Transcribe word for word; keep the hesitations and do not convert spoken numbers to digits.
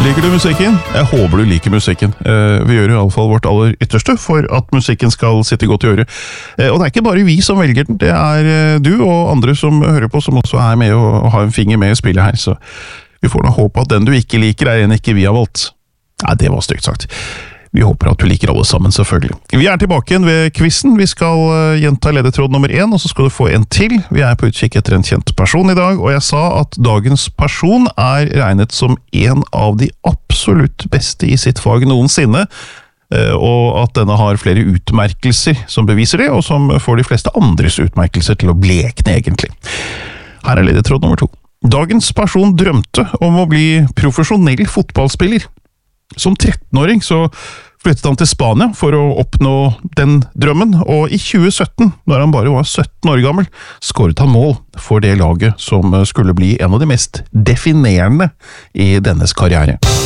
Liker du musikken? Jeg håper du liker musikken. Vi gjør i alle fall vårt aller ytterste for at musikken skal sitte godt i øret. Og det er ikke bare vi som velger den, det er du og andre som hører på, som også er med og har en finger med i spillet her, så vi får da håpe at den du ikke liker er en ikke vi har valgt. Nei, det var stygt sagt. Vi håper at du liker alle sammen, selvfølgelig. Vi er tilbake igjen ved quizen. Vi skal gjenta ledetråd nummer én, og så skal du få en til. Vi er på utkikk etter en kjent person i dag, og jeg sa at dagens person er regnet som en av de absolutt beste i sitt fag noensinne, og at denne har flere utmerkelser som beviser det, og som får de fleste andres utmerkelser til å blekne egentlig. Her er ledetråd nummer to. Dagens person drømte om å bli profesjonell fotballspiller. Som trettenåring så flyttet han til Spania for å oppnå den drømmen, og i tjue sytten, når han bare var sytten år gammel, skåret han mål for det laget som skulle bli en av de mest definerende i dennes karriere.